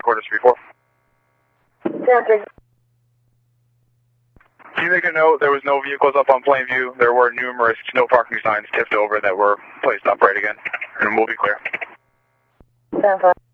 quarters 3-4. 10-3. Can you make a note there was no vehicles up on Plainview? There were numerous no parking signs tipped over that were placed upright again. And we'll be clear. 10-5.